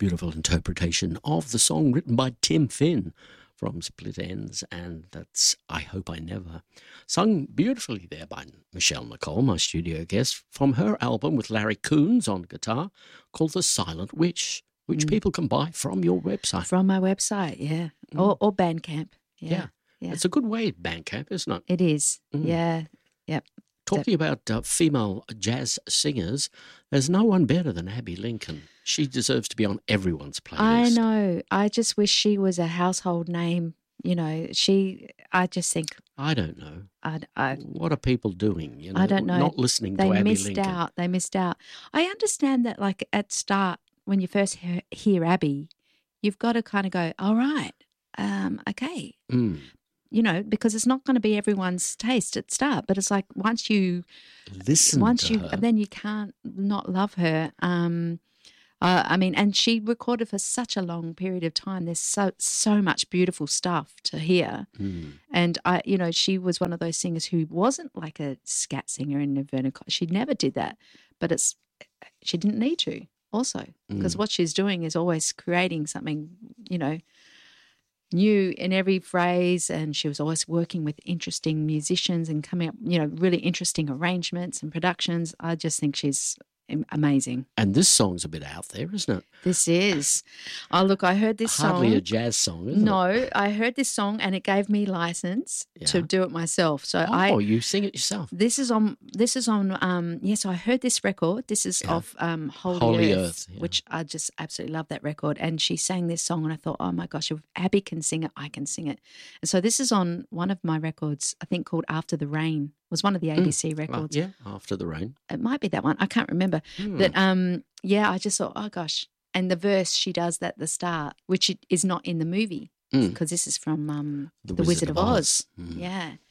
beautiful interpretation of the song written by Tim Finn from Split Enz, and that's I Hope I Never. Sung beautifully there by Michelle Nicole, my studio guest, from her album with Larry Coons on guitar called The Silent Witch, which people can buy from your website. From my website, yeah. Or Bandcamp. Yeah. It's a good way, Bandcamp, isn't it? It is, yeah. Yep. Talking about female jazz singers, there's no one better than Abby Lincoln. She deserves to be on everyone's playlist. I know. I just wish she was a household name. You know, I just think. I don't know. What are people doing? You know, I don't know. Not listening to Abby Lincoln. They missed out. I understand that, like, at start, when you first hear Abby, you've got to kind of go, all right, okay. You know, because it's not going to be everyone's taste at start, but it's like once you then you can't not love her. I mean, and she recorded for such a long period of time. There's so much beautiful stuff to hear, and she was one of those singers who wasn't like a scat singer in Nirvana. She never did that, but she didn't need to also, because what she's doing is always creating something, you know, new in every phrase, and she was always working with interesting musicians and coming up, you know, really interesting arrangements and productions. I just think she's amazing. And this song's a bit out there, isn't it? This is. Oh, look, I heard this song. Hardly a jazz song, isn't it? No, I heard this song and it gave me license to do it myself. So you sing it yourself. This is on yes, I heard this record. This is off Holy Earth, which I just absolutely love that record. And she sang this song and I thought, oh my gosh, if Abby can sing it, I can sing it. And so this is on one of my records, I think called After the Rain. It was one of the ABC records. After the Rain. It might be that one. I can't remember. But I just thought, oh gosh. And the verse she does at the start, which is not in the movie, because this is from The Wizard of Oz. Yeah.